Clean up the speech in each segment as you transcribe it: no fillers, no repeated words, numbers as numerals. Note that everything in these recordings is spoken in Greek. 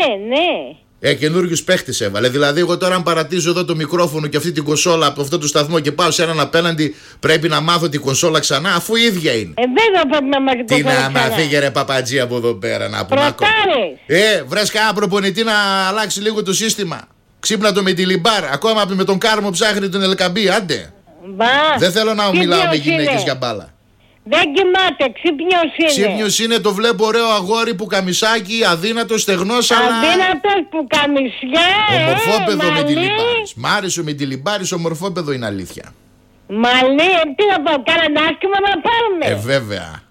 Ναι. Καινούριους παίχτες έβαλε. Δηλαδή, εγώ τώρα, αν παρατήσω εδώ το μικρόφωνο και αυτή την κονσόλα από αυτό το σταθμό και πάω σε έναν απέναντι, πρέπει να μάθω την κονσόλα ξανά, αφού η ίδια είναι. Βέβαια πρέπει να μάθει την κονσόλα ξανά. Τι να μάθει, ρε παπατζή από εδώ πέρα να πούμε. Βρες κανένα προπονητή να αλλάξει λίγο το σύστημα. Ξύπνα το με τη Λιμπάρ. Ακόμα με τον Κάρμο ψάχνει τον Ελκαμπή, άντε. Δεν θέλω να μιλάω με γυναίκες για μπάλα. Δεν κοιμάται, ξύπνιος είναι. Ξύπνιος είναι, το βλέπω ωραίο αγόρι που καμισάκι, αδύνατος, στεγνός, αλλά... Αδύνατος που καμισιά, ομορφόπεδο με τη Λιμπάρης. Μ' άρεσε με τη Λιμπάρης, ομορφόπεδο είναι αλήθεια. Μαλή, τι να πω, κάνανε άσχημα να πάρουμε. Βέβαια.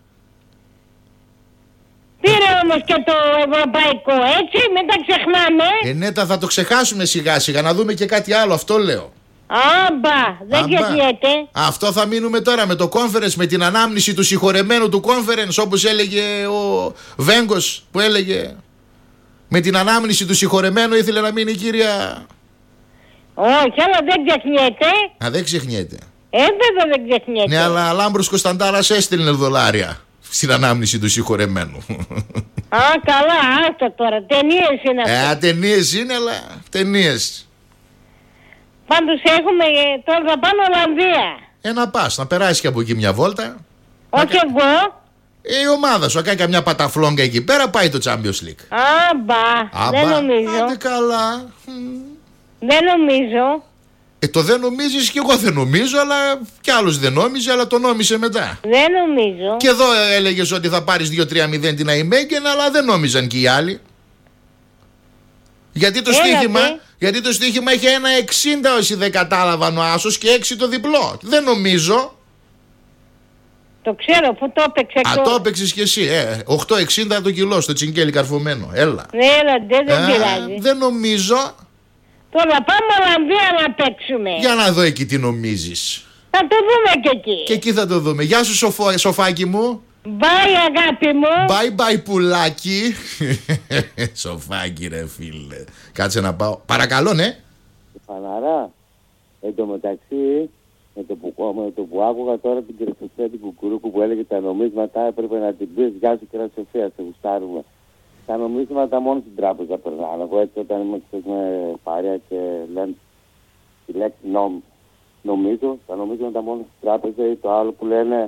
Πήρε όμως και το ευρωπαϊκό, έτσι, μην τα ξεχνάμε. Ναι, θα το ξεχάσουμε σιγά σιγά, να δούμε και κάτι άλλο, αυτό λέω. Άμπα, δεν ξεχνιέται. Αυτό θα μείνουμε τώρα με το conference, με την ανάμνηση του συγχωρεμένου του conference, όπως έλεγε ο Βέγκος που έλεγε. Με την ανάμνηση του συγχωρεμένου ήθελε να μείνει η κυρία. Όχι, αλλά δεν ξεχνιέται. Δεν ξεχνιέται. Βέβαια δεν ξεχνιέται. Ναι, αλλά Λάμπρος Κωνσταντάρας έστειλε δολάρια στην ανάμνηση του συγχωρεμένου. Καλά, άστο τώρα, ταινίες είναι αυτό. Ταινίες είναι, αλλά ταινίες. Πάντως έχουμε, τώρα θα πάμε Ολλανδία. Να πας, να περάσεις και από εκεί μια βόλτα. Όχι εγώ. Η ομάδα σου, κάνει καμιά παταφλόγκα εκεί πέρα, πάει το Champions League. Άμπα, δεν νομίζω. Άντε καλά. Δεν νομίζω. Το δεν νομίζεις και εγώ δεν νομίζω, αλλά κι άλλος δεν νόμιζε, αλλά το νόμισε μετά. Δεν νομίζω. Και εδώ έλεγες ότι θα πάρεις 2-3-0 την Αϊμέγγεν, αλλά δεν νόμιζαν και οι άλλοι. Γιατί το στοίχημα είχε 1,60 όσοι δεν κατάλαβαν ο άσος και 6 το διπλό. Δεν νομίζω. Το ξέρω, που το έπαιξε. Το έπαιξες κι εσύ. 8,60 το κιλό στο τσιγκέλι καρφωμένο. Έλα. Δεν πειράζει. Δεν νομίζω. Τώρα πάμε Ολλανδία να παίξουμε. Για να δω εκεί τι νομίζεις. Θα το δούμε και εκεί. Και εκεί θα το δούμε. Γεια σου σοφάκι μου. Bye αγάπη μου. Bye bye πουλάκι. Σοφάκι ρε φίλε. Κάτσε να πάω. Παρακαλώ, ναι. Φαναρά. Εν τω μεταξύ, με το που άκουγα τώρα την Κρυστοσία την Κουκουρούκου που έλεγε τα νομίσματα, έπρεπε να την πεις γεια σου κύριε Σοφία, σε γουστάρουμε. Τα νομίσματα μόνο στην τράπεζα περνάνε. Εγώ έτσι όταν είμαστε με παρέα και λένε τη λέξη νομίζω, τα νομίσματα μόνο στην τράπεζα ή το άλλο που λένε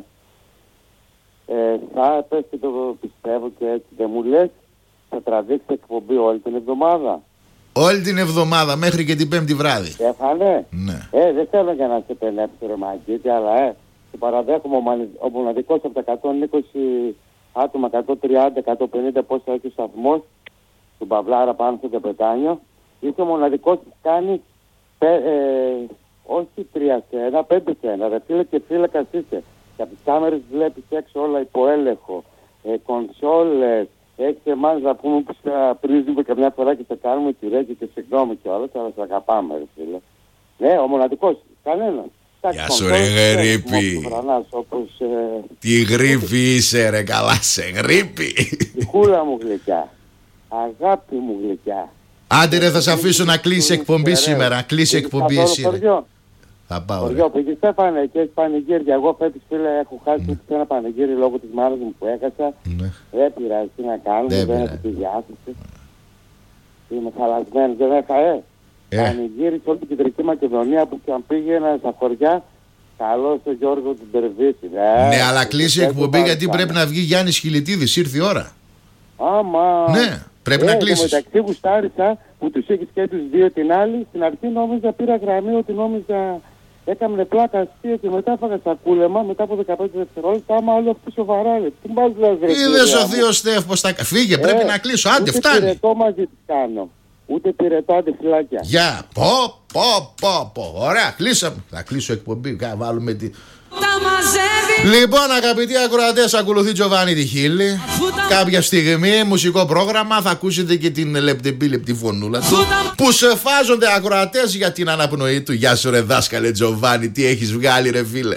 θα πες και το πιστεύω και έτσι δεν μου λες, θα τραβήξει εκπομπή όλη την εβδομάδα. Όλη την εβδομάδα μέχρι και την Πέμπτη βράδυ. Έφανε. Ναι. Δεν θέλω για να σε πενέψω ρε Μαγκίτη, αλλά σε παραδέχομαι ο μοναδικός από τα 120 άτομα, 130-150 πόσα έχει ο σταθμός του Παυλάρα πάνω στο Τεπετάνιο. Είσαι ο μοναδικός που κάνει όχι 3 σε 1, 5 σε 1. Ρε φίλε και φύλακας είσαι. Και από τις κάμερες βλέπεις έξω όλα υποέλεγχο, κονσόλες. Έχεις εμάς να πούμε που θα πρίζουμε καμιά φορά και θα κάνουμε τυρέκι και συγγνώμη και όλα, αλλά σε αγαπάμε ρε φίλε. Ναι, ο μοναδικός, κανένας. Γεια σου ρε γρήπη. Τι γρήπη είσαι ρε, καλά σε γρήπη. Η χούλα μου γλυκιά, αγάπη μου γλυκιά. Άντε ρε, θα σε αφήσω να κλείσει εκπομπή σήμερα. Κλείσει εκπομπή εσύ ρε. Θα πάω ρε. Πήγες Στέφανε και έχεις πανηγύρια. Εγώ φέτος φίλε έχω χάσει ένα πανηγύρι λόγω της μάνας μου που έχασα. Δεν πειράζει, τι να κάνουμε, δεν έχω τη διάθεση. Είμαι χαλασμένος, δεν έχα πανηγύρι σε όλη την Κεντρική Μακεδονία που και αν πήγαινα στα χωριά. Καλό στον Γιώργο του Μπερβίση. Ναι, αλλά κλείσει η εκπομπή γιατί πρέπει να βγει Γιάννης Χιλιτίδης, ήρθε η ώρα. Άμα. Ναι, πρέπει να κλείσεις. Μεταξύ γουστάρισα που τους έχεις και τους δύο την άλλη. Στην αρχή νόμιζα, πήρα γραμμή ότι νόμιζα έκαμε πλάκα αστεία και μετά έφαγα σακούλεμα μετά από 15 δευτερόλεπτα. Άμα άλλο αυτό σοβαρά ρε. Τι μπας λες ρε. Είδες ο θείος Στεφ πως θα φύγε, πρέπει να κλείσω. Άντε, φτάνει. Ούτε πυρετό μαζί της κάνω. Ούτε πυρετό, άντε φυλάκια. Γεια. Πω. Ωραία, κλείσαμε. Θα κλείσω εκπομπή. Βάλουμε τη. Λοιπόν, αγαπητοί ακροατές, ακολουθεί Τζοβάνι τη Χίλη. Κάποια στιγμή, μουσικό πρόγραμμα, θα ακούσετε και την λεπτή φωνούλα του που σε φάζονται ακροατές για την αναπνοή του. Γεια σου ρε δάσκαλε Τζοβάνι, τι έχεις βγάλει ρε φίλε.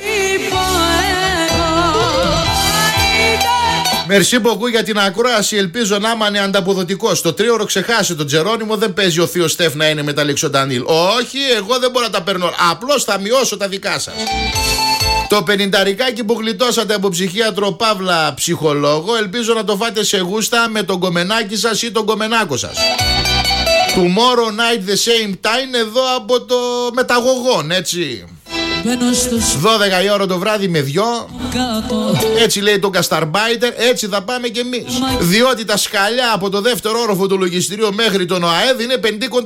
Μερσή μποκού για την ακρόαση. Ελπίζω να είμαι ανταποδοτικός. Στο 3ωρο ξεχάσε τον Τζερόνιμο. Δεν παίζει ο θείος Στεφ να είναι με τα Λεξοντανίλ. Όχι, εγώ δεν μπορώ να τα παίρνω. Απλώς θα μειώσω τα δικά σας. Το 50ρικάκι που γλιτώσατε από ψυχίατρο Παύλα ψυχολόγο, ελπίζω να το φάτε σε γούστα με τον κομμενάκι σας ή τον κομμενάκο σας. Tomorrow night the same time εδώ από το μεταγωγόν, έτσι. 12 η ώρα το βράδυ με 2. Έτσι λέει το Γκασταρμπάιτερ. Έτσι θα πάμε κι εμείς. Διότι τα σκαλιά από το δεύτερο όροφο του λογιστηρίου μέχρι τον ΟΑΕΔ είναι 50